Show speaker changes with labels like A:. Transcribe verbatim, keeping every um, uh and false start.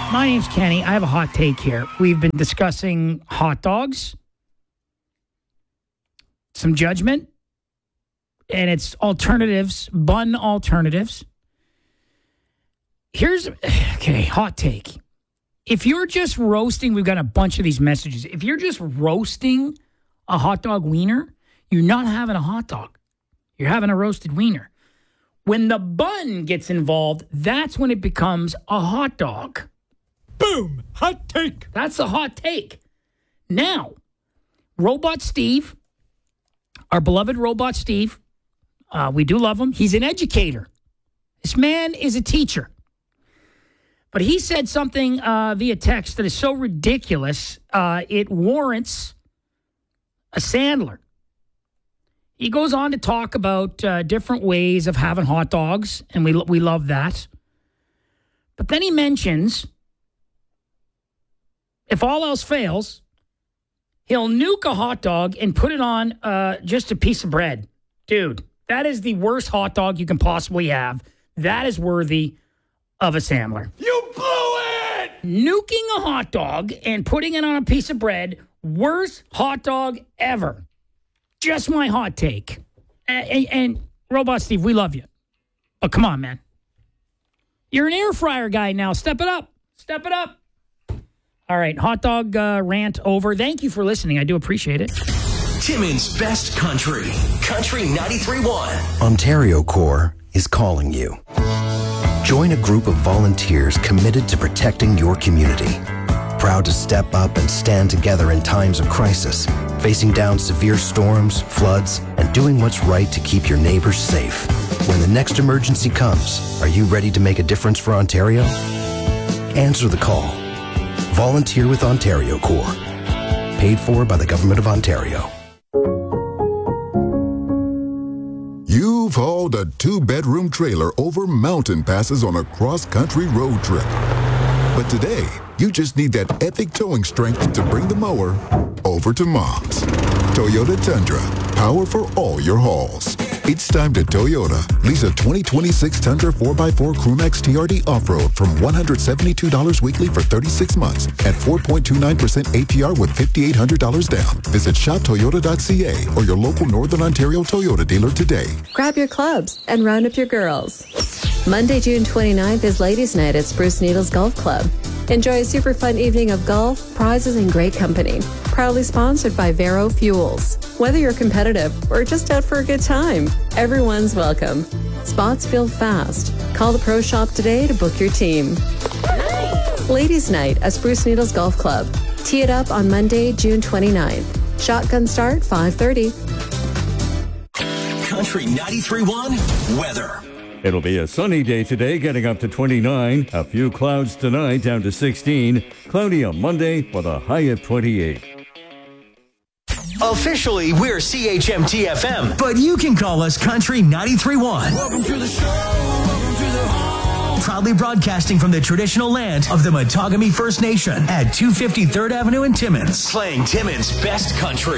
A: My name's Kenny. I have a hot take here. We've been discussing hot dogs, some judgment, and it's alternatives, bun alternatives. Here's, okay, hot take. If you're just roasting, we've got a bunch of these messages. If you're just roasting a hot dog wiener, you're not having a hot dog. You're having a roasted wiener. When the bun gets involved, that's when it becomes a hot dog.
B: Boom! Hot take!
A: That's a hot take. Now, Robot Steve, our beloved Robot Steve, uh, we do love him. He's an educator. This man is a teacher. But he said something uh, via text that is so ridiculous, uh, it warrants a Sandler. He goes on to talk about uh, different ways of having hot dogs, and we we love that. But then he mentions, if all else fails, he'll nuke a hot dog and put it on uh, just a piece of bread. Dude, that is the worst hot dog you can possibly have. That is worthy of a Sandler.
B: You blew it!
A: Nuking a hot dog and putting it on a piece of bread, worst hot dog ever. Just my hot take. And, and, and Robot Steve, we love you. But come on, man. You're an air fryer guy now. Step it up. Step it up. All right, hot dog uh, rant over. Thank you for listening. I do appreciate it.
C: Timmins Best Country. Country ninety-three point one.
D: Ontario Corps is calling you. Join a group of volunteers committed to protecting your community. Proud to step up and stand together in times of crisis, facing down severe storms, floods, and doing what's right to keep your neighbors safe. When the next emergency comes, are you ready to make a difference for Ontario? Answer the call. Volunteer with Ontario Corps. Paid for by the Government of Ontario.
E: You've hauled a two-bedroom trailer over mountain passes on a cross-country road trip. But today, you just need that epic towing strength to bring the mower over to Mom's. Toyota Tundra, power for all your hauls. It's time to Toyota. Lease a twenty twenty-six Tundra four by four Crewmax T R D Off-Road from one hundred seventy-two dollars weekly for thirty-six months at four point two nine percent A P R with five thousand eight hundred dollars down. Visit shop toyota dot c a or your local Northern Ontario Toyota dealer today.
F: Grab your clubs and round up your girls. Monday, June twenty-ninth is Ladies' Night at Spruce Needles Golf Club. Enjoy a super fun evening of golf, prizes, and great company. Proudly sponsored by Vero Fuels. Whether you're competitive or just out for a good time, everyone's welcome. Spots fill fast. Call the Pro Shop today to book your team. Nice. Ladies' Night at Spruce Needles Golf Club. Tee it up on Monday, June twenty-ninth. Shotgun start, five thirty.
C: Country ninety-three point one weather.
G: It'll be a sunny day today, getting up to twenty-nine. A few clouds tonight, down to sixteen. Cloudy on Monday with a high of twenty-eight.
C: Officially, we're C H M T F M, but you can call us Country ninety-three point one.
B: Welcome to the show. Welcome to the home.
C: Proudly broadcasting from the traditional land of the Matagami First Nation at two fifty third Avenue in Timmins. Playing Timmins Best Country.